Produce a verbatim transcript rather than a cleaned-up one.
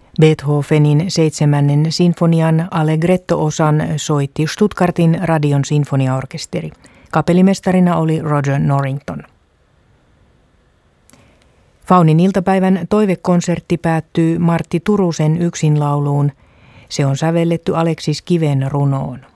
Beethovenin seitsemännen sinfonian allegretto-osan soitti Stuttgartin radion sinfoniaorkesteri. Kapellimestarina oli Roger Norrington. Faunin iltapäivän toivekonsertti päättyy Martti Turusen yksinlauluun. Se on sävelletty Aleksis Kiven runoon.